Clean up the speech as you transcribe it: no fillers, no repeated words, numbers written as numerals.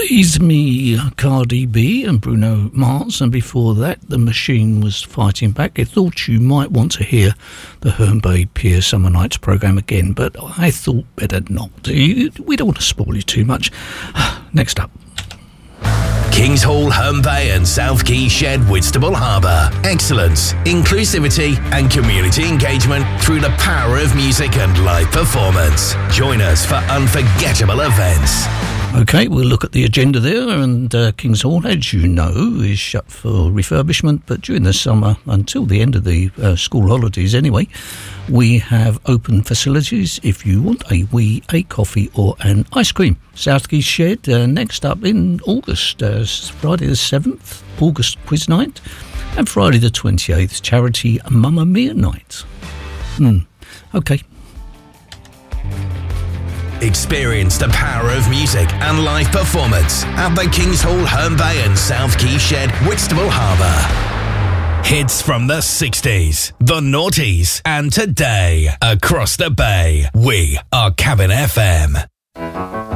Please Me, Cardi B and Bruno Mars, and before that The Machine was fighting back. I thought you might want to hear the Herne Bay Pier Summer Nights programme again, but I thought better not. We don't want to spoil you too much. Next up. Kings Hall, Herne Bay and South Quay Shed, Whitstable Harbour. Excellence, inclusivity and community engagement through the power of music and live performance. Join us for unforgettable events. OK, we'll look at the agenda there, and Kings Hall, as you know, is shut for refurbishment, but during the summer, until the end of the school holidays anyway, we have open facilities if you want a wee, a coffee or an ice cream. South Quay Shed, next up in August, Friday the 7th, August quiz night, and Friday the 28th, charity Mamma Mia night. OK. Experience the power of music and live performance at the Kings Hall, Herne Bay and South Quay Shed, Whitstable Harbour. Hits from the 60s, the noughties, and today across the bay. We are Cabin FM.